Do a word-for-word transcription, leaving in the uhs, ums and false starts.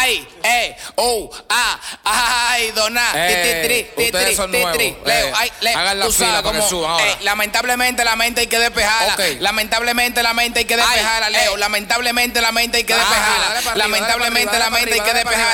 Ay, eh, oh, ah, ay, dona, Eh, ti, ti, tri, ustedes son ti, nuevos. tri, Leo, Eh, ay, Leo, hagan la tú fila sabes para que cómo, suban ahora. eh, lamentablemente la mente hay que despejarla. Ok. Lamentablemente la mente hay que despejarla, Ay, Leo. eh. Lamentablemente la mente hay que Ah, despejarla. dale para arriba, Lamentablemente dale la para mente hay arriba, que dale para despejarla.